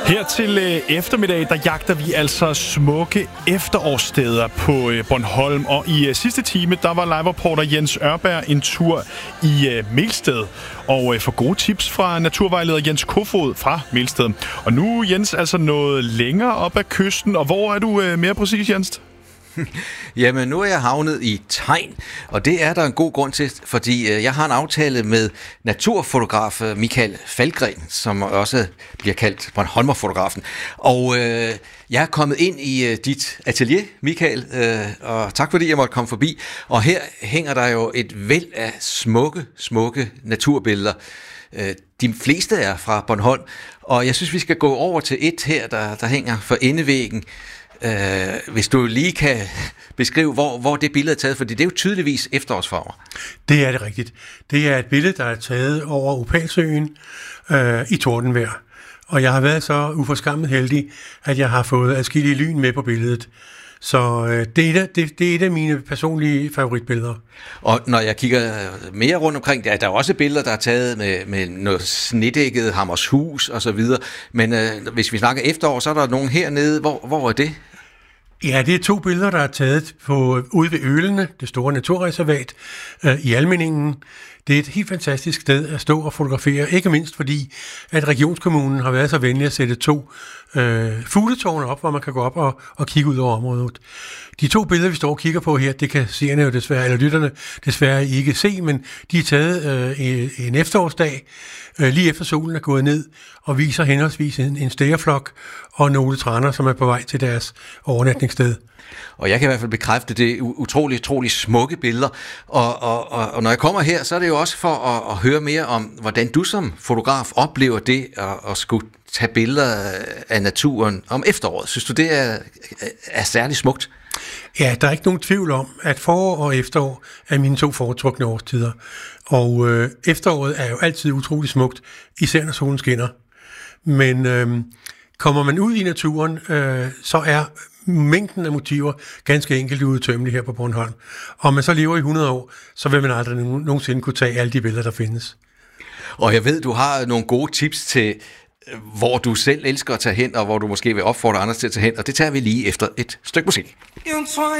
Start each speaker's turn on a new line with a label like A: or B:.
A: Her til eftermiddag, der jagter vi altså smukke efterårssteder på Bornholm. Og i sidste time, der var live-reporter Jens Ørberg en tur i Melsted. Og for gode tips fra naturvejleder Jens Kofod fra Melsted. Og nu, Jens, altså noget længere op ad kysten. Og hvor er du mere præcis, Jens?
B: Jamen, nu er jeg havnet i Tegn, og det er der en god grund til, fordi jeg har en aftale med naturfotograf Michael Falkgren, som også bliver kaldt Bornholmerfotografen. Og jeg er kommet ind i dit atelier, Michael, og tak fordi jeg måtte komme forbi. Og her hænger der jo et væld af smukke naturbilleder. De fleste er fra Bornholm, og jeg synes, vi skal gå over til et her, der hænger for endevæggen. Hvis du lige kan beskrive, hvor det billede er taget, for det er jo tydeligvis efterårsfarver.
C: Det er det rigtigt. Det er et billede, der er taget over Opalsøen i tordenvejr. Og jeg har været så uforskammet heldig, at jeg har fået adskillige lyn med på billedet. Så det er et af mine personlige favoritbilleder.
B: Og når jeg kigger mere rundt omkring, der er også billeder, der er taget med noget snedækket Hammershus og så videre. Men hvis vi snakker efterår, så er der nogen hernede. Hvor er det?
C: Ja, det er 2 billeder, der er taget ude ved Ølene, det store naturreservat i Almindingen. Det er et helt fantastisk sted at stå og fotografere, ikke mindst fordi, at regionskommunen har været så venlig at sætte 2 fugletårne op, hvor man kan gå op og kigge ud over området. De 2 billeder, vi står og kigger på her, det kan seerne jo desværre, eller lytterne desværre ikke se, men de er taget en efterårsdag, lige efter solen er gået ned, og viser henholdsvis en stæreflok og nogle traner, som er på vej til deres overnatningssted.
B: Og jeg kan i hvert fald bekræfte det utrolig smukke billeder. Og når jeg kommer her, så er det jo også for at høre mere om, hvordan du som fotograf oplever det at skulle tage billeder af naturen om efteråret. Synes du, det er særlig smukt?
C: Ja, der er ikke nogen tvivl om, at forår og efterår er mine 2 foretrukne årstider. Og efteråret er jo altid utrolig smukt, især når solen skinner. Men kommer man ud i naturen, så er mængden af motiver ganske enkelt uudtømmelig her på Bornholm. Og om man så lever i 100 år, så vil man aldrig nogensinde kunne tage alle de billeder, der findes.
B: Og jeg ved, du har nogle gode tips til, hvor du selv elsker at tage hen, og hvor du måske vil opfordre andre til at tage hen, og det tager vi lige efter et stykke musik.